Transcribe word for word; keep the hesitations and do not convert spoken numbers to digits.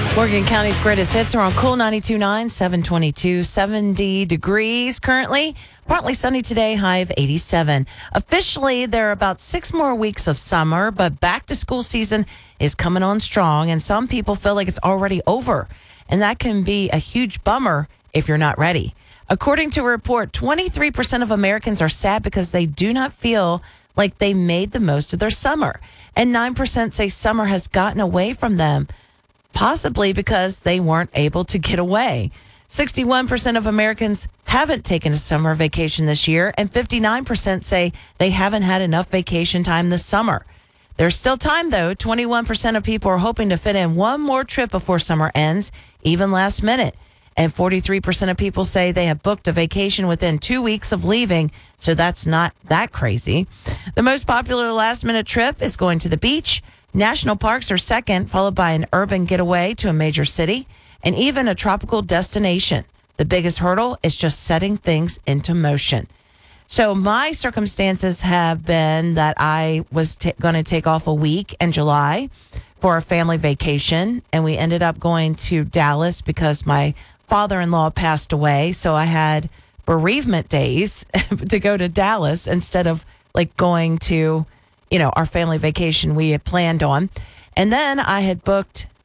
Morgan County's greatest hits are on Cool ninety-two point nine, seven twenty-two, seventy degrees currently. Partly sunny today, high of eighty-seven. Officially, there are about six more weeks of summer, but back to school season is coming on strong, and some people feel like it's already over. And that can be a huge bummer if you're not ready. According to a report, twenty-three percent of Americans are sad because they do not feel like they made the most of their summer. And nine percent say summer has gotten away from them, possibly because they weren't able to get away. sixty-one percent of Americans haven't taken a summer vacation this year, and fifty-nine percent say they haven't had enough vacation time this summer. There's still time, though. twenty-one percent of people are hoping to fit in one more trip before summer ends, even last minute. And forty-three percent of people say they have booked a vacation within two weeks of leaving, so that's not that crazy. The most popular last-minute trip is going to the beach. National parks are second, followed by an urban getaway to a major city, and even a tropical destination. The biggest hurdle is just setting things into motion. So my circumstances have been that I was t- going to take off a week in July for a family vacation, and we ended up going to Dallas because my father-in-law passed away, so I had bereavement days to go to Dallas instead of like going to, you know, our family vacation we had planned on. And then I had booked